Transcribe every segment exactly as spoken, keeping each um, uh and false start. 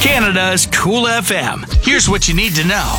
Canada's Cool F M. Here's what you need to know.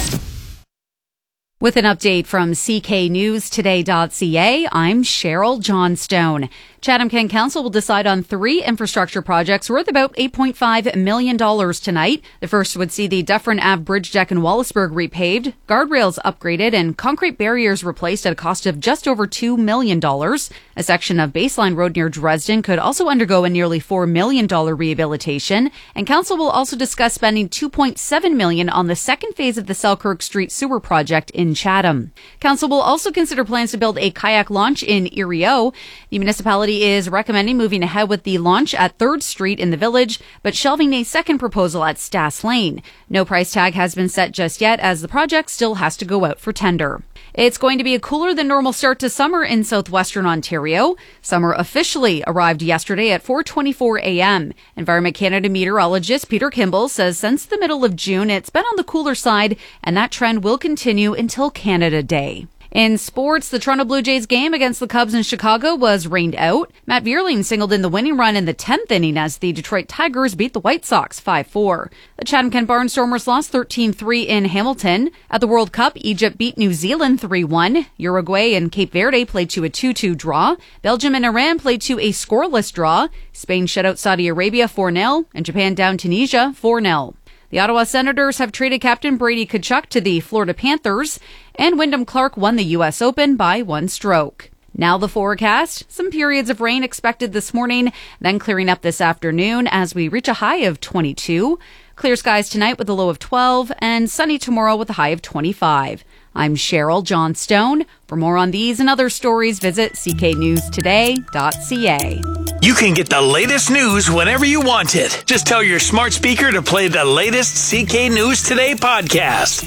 With an update from C K News Today dot C A, I'm Cheryl Johnstone. Chatham-Kent Council will decide on three infrastructure projects worth about eight point five million dollars tonight. The first would see the Dufferin Ave Bridge deck in Wallaceburg repaved, guardrails upgraded, and concrete barriers replaced at a cost of just over two million dollars. A section of Baseline Road near Dresden could also undergo a nearly four million dollars rehabilitation, and Council will also discuss spending two point seven million dollars on the second phase of the Selkirk Street Sewer Project in Chatham. Council will also consider plans to build a kayak launch in Erie-O. The municipality is recommending moving ahead with the launch at third Street in the village, but shelving a second proposal at Stass Lane. No price tag has been set just yet, as the project still has to go out for tender. It's going to be a cooler than normal start to summer in southwestern Ontario. Summer officially arrived yesterday at four twenty-four a.m. Environment Canada meteorologist Peter Kimball says since the middle of June, it's been on the cooler side, and that trend will continue until Canada Day. In sports, the Toronto Blue Jays game against the Cubs in Chicago was rained out. Matt Vierling singled in the winning run in the tenth inning as the Detroit Tigers beat the White Sox five four. The Chatham-Kent Barnstormers lost thirteen three in Hamilton. At the World Cup, Egypt beat New Zealand three one. Uruguay and Cape Verde played to a two two draw. Belgium and Iran played to a scoreless draw. Spain shut out Saudi Arabia four nil, and Japan downed Tunisia four nil. The Ottawa Senators have traded captain Brady Tkachuk to the Florida Panthers, and Wyndham Clark won the U S Open by one stroke. Now the forecast. Some periods of rain expected this morning, then clearing up this afternoon as we reach a high of twenty-two. Clear skies tonight with a low of twelve, and sunny tomorrow with a high of twenty-five. I'm Cheryl Johnstone. For more on these and other stories, visit C K News Today dot C A. You can get the latest news whenever you want it. Just tell your smart speaker to play the latest C K News Today podcast.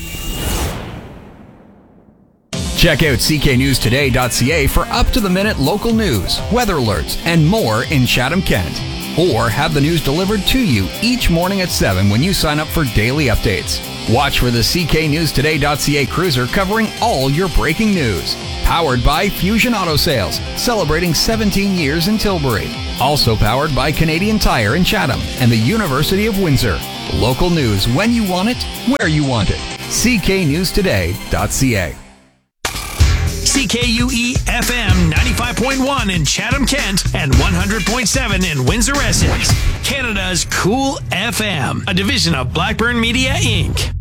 Check out C K News Today dot C A for up-to-the-minute local news, weather alerts, and more in Chatham-Kent. Or have the news delivered to you each morning at seven when you sign up for daily updates. Watch for the C K News Today dot C A cruiser covering all your breaking news. Powered by Fusion Auto Sales, celebrating seventeen years in Tilbury. Also powered by Canadian Tire in Chatham and the University of Windsor. Local news when you want it, where you want it. C K News Today dot C A. C K U E F M ninety-five point one in Chatham-Kent and one hundred point seven in Windsor-Essex. Canada's Cool F M, a division of Blackburn Media, Incorporated.